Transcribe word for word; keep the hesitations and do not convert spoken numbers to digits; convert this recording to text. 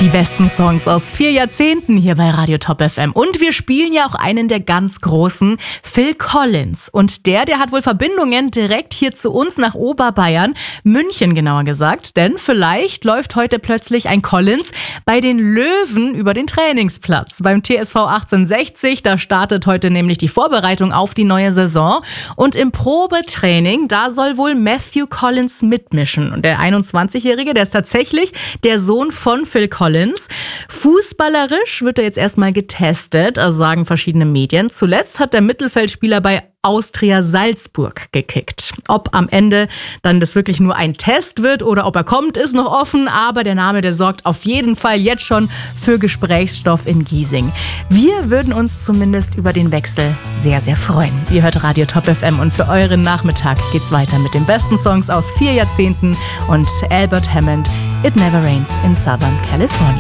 Die besten Songs aus vier Jahrzehnten hier bei Radio Top F M. Und wir spielen ja auch einen der ganz großen, Phil Collins. Und der, der hat wohl Verbindungen direkt hier zu uns nach Oberbayern, München genauer gesagt. Denn vielleicht läuft heute plötzlich ein Collins bei den Löwen über den Trainingsplatz. Beim T S V achtzehnhundertsechzig, da startet heute nämlich die Vorbereitung auf die neue Saison. Und im Probetraining, da soll wohl Matthew Collins mitmischen. Und der einundzwanzigjährige, der ist tatsächlich der Sohn von Phil Collins. Fußballerisch wird er jetzt erstmal getestet, also sagen verschiedene Medien. Zuletzt hat der Mittelfeldspieler bei Austria Salzburg gekickt. Ob am Ende dann das wirklich nur ein Test wird oder ob er kommt, ist noch offen. Aber der Name, der sorgt auf jeden Fall jetzt schon für Gesprächsstoff in Giesing. Wir würden uns zumindest über den Wechsel sehr, sehr freuen. Ihr hört Radio Top F M und für euren Nachmittag geht's weiter mit den besten Songs aus vier Jahrzehnten und Albert Hammond, It Never Rains in Southern California.